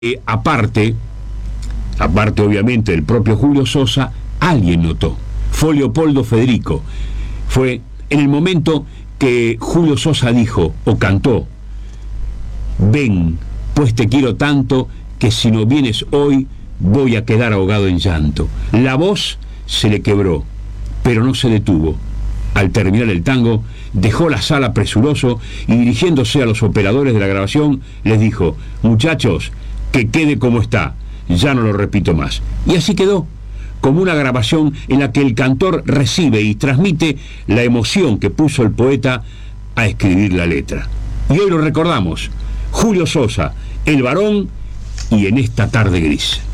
Aparte obviamente del propio Julio Sosa, alguien notó. Fue Leopoldo Federico. Fue en el momento que Julio Sosa dijo o cantó: ven, pues te quiero tanto que si no vienes hoy voy a quedar ahogado en llanto. La voz se le quebró, pero no se detuvo. Al terminar el tango, dejó la sala presuroso y, dirigiéndose a los operadores de la grabación, les dijo: muchachos, que quede como está, ya no lo repito más. Y así quedó, como una grabación en la que el cantor recibe y transmite la emoción que puso el poeta a escribir la letra. Y hoy lo recordamos: Julio Sosa, el varón, y en esta tarde gris.